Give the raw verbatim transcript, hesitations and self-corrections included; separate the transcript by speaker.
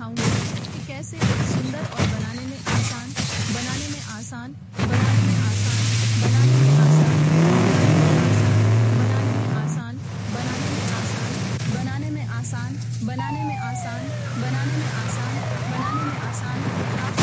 Speaker 1: दिखाऊंगी कि कैसे सुंदर और बनाने में आसान बनाने में आसान बनाने में आसान बनाने में आसान बनाने में आसान बनाने में आसान बनाने में आसान बनाने में आसान बनाने में आसान बनाने में आसान बनाने में आसान